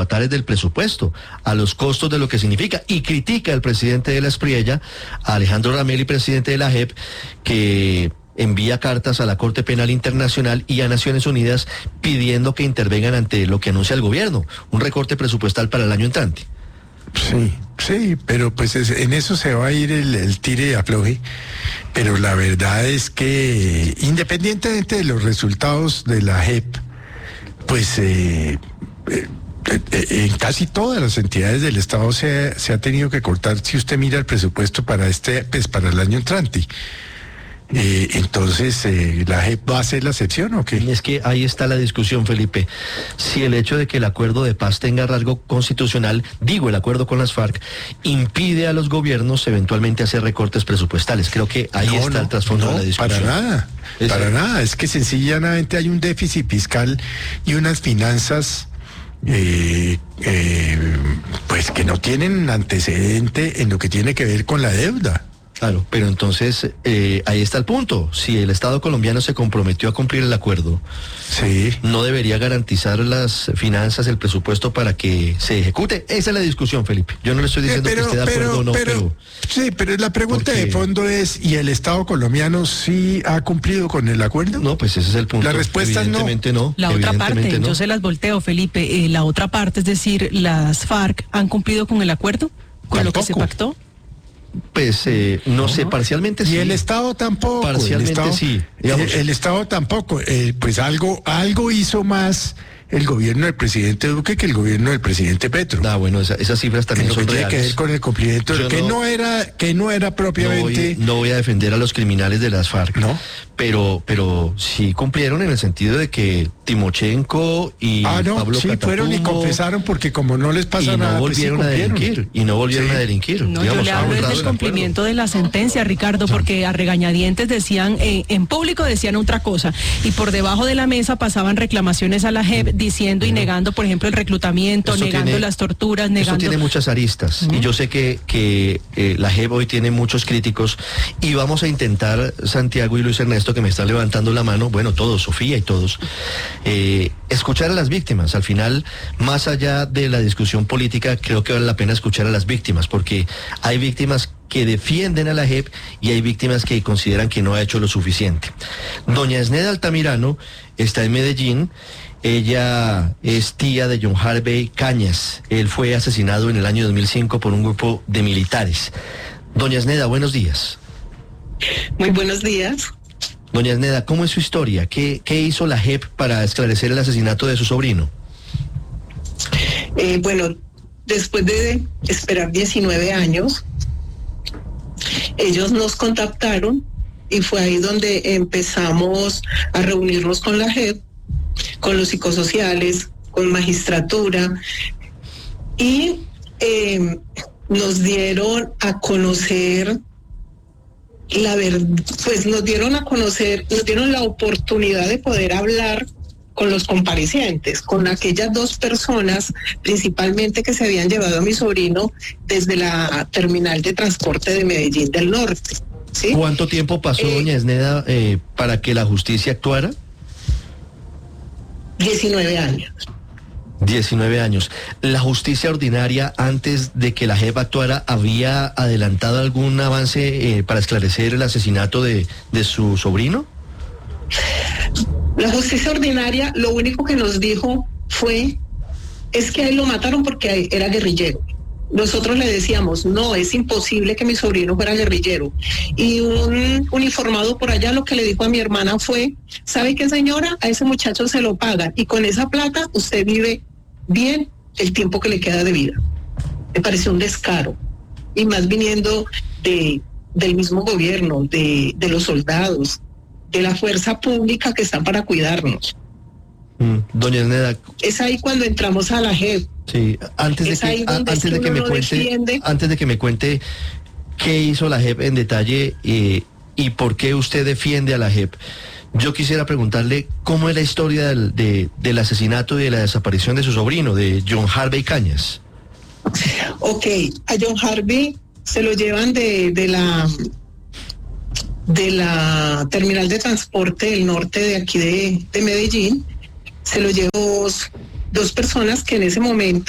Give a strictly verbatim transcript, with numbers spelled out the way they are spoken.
avatares del presupuesto, a los costos de lo que significa, y critica al presidente de la Espriella, a Alejandro Ramelli, presidente de la J E P, que envía cartas a la Corte Penal Internacional y a Naciones Unidas pidiendo que intervengan ante lo que anuncia el gobierno, un recorte presupuestal para el año entrante. Sí, sí, pero pues es, en eso se va a ir el, el tire y afloje, pero la verdad es que independientemente de los resultados de la J E P, pues eh, eh, eh, en casi todas las entidades del Estado se, se ha tenido que cortar, si usted mira el presupuesto para este, pues para el año entrante. Eh, entonces, eh, ¿la J E P va a ser la excepción o qué? Es que ahí está la discusión, Felipe. Si el hecho de que el acuerdo de paz tenga rasgo constitucional, digo, el acuerdo con las FARC, impide a los gobiernos eventualmente hacer recortes presupuestales. Creo que ahí no, está no, el trasfondo no, de la discusión. Para nada, es para el... nada. Es que sencillamente hay un déficit fiscal y unas finanzas eh, eh, pues que no tienen antecedente en lo que tiene que ver con la deuda. Claro, pero entonces eh, ahí está el punto. Si el Estado colombiano se comprometió a cumplir el acuerdo, sí, ¿no debería garantizar las finanzas, el presupuesto para que se ejecute? Esa es la discusión, Felipe. Yo no le estoy diciendo pero, que esté de acuerdo pero, o no, pero, pero... Sí, pero la pregunta porque... de fondo es, ¿y el Estado colombiano sí ha cumplido con el acuerdo? No, pues ese es el punto. La respuesta es no. Evidentemente no. La otra parte, no. yo se las volteo, Felipe. Eh, la otra parte, es decir, ¿las FARC han cumplido con el acuerdo? ¿Con Tampoco. lo que se pactó? Pues eh, no, no sé, parcialmente sí. Y el Estado tampoco. Parcialmente el Estado, sí. El, el Estado tampoco. Eh, pues algo, algo hizo más el gobierno del presidente Duque que el gobierno del presidente Petro. Ah, bueno, esa, esas cifras también en lo son que tiene reales. que ver con el cumplimiento, Yo que no, no era, que no era propiamente. No voy, no voy a defender a los criminales de las FARC, ¿no? Pero, pero sí cumplieron en el sentido de que Timochenko y ah, no, Pablo sí, Catatumbo, fueron y confesaron porque como no les pasa y nada, no volvieron pues sí a delinquir, y no volvieron sí. a delinquir. No, digamos, yo le hablo honrados del cumplimiento de la sentencia, Ricardo, porque a regañadientes decían, eh, en público decían otra cosa, y por debajo de la mesa pasaban reclamaciones a la J E P diciendo y negando, por ejemplo, el reclutamiento, Eso negando tiene, las torturas, negando... Eso tiene muchas aristas, uh-huh. y yo sé que, que eh, la J E P hoy tiene muchos críticos, y vamos a intentar, Santiago y Luis Ernesto, que me están levantando la mano, bueno, todos, Sofía y todos, eh, escuchar a las víctimas. Al final, más allá de la discusión política, creo que vale la pena escuchar a las víctimas, porque hay víctimas que defienden a la J E P y hay víctimas que consideran que no ha hecho lo suficiente. Doña Esneda Altamirano está en Medellín. Ella es tía de John Harvey Cañas. Él fue asesinado en el año dos mil cinco por un grupo de militares. Doña Esneda, buenos días. Muy buenos días. Doña Esneda, ¿cómo es su historia? ¿Qué, qué hizo la J E P para esclarecer el asesinato de su sobrino? Eh, bueno, después de esperar diecinueve años, ellos nos contactaron y fue ahí donde empezamos a reunirnos con la J E P, con los psicosociales, con magistratura, y eh, nos dieron a conocer la verdad, pues nos dieron a conocer, nos dieron la oportunidad de poder hablar con los comparecientes, con aquellas dos personas principalmente que se habían llevado a mi sobrino desde la terminal de transporte de Medellín del Norte. ¿Sí? ¿Cuánto tiempo pasó, eh, doña Esneda, eh, para que la justicia actuara? diecinueve años. diecinueve años. ¿La justicia ordinaria, antes de que la J E P actuara, había adelantado algún avance eh, para esclarecer el asesinato de, de su sobrino? La justicia ordinaria lo único que nos dijo fue, es que a él lo mataron porque era guerrillero. Nosotros le decíamos, no, es imposible que mi sobrino fuera guerrillero. Y un uniformado por allá lo que le dijo a mi hermana fue, ¿sabe qué, señora? A ese muchacho se lo paga y con esa plata usted vive bien el tiempo que le queda de vida. Me pareció un descaro, y más viniendo de del mismo gobierno, de, de los soldados, de la fuerza pública que está para cuidarnos. Mm, doña Esneda. Es ahí cuando entramos a la J E P. Sí, antes de es que, ahí donde antes si de que me uno cuente, defiende. antes de que me cuente qué hizo la J E P en detalle eh, y por qué usted defiende a la J E P. Yo quisiera preguntarle cómo es la historia del, de, del asesinato y de la desaparición de su sobrino, de John Harvey Cañas. Ok, a John Harvey se lo llevan de, de la de la terminal de transporte del norte de aquí de, de Medellín. Se lo llevó dos, dos personas que en ese momento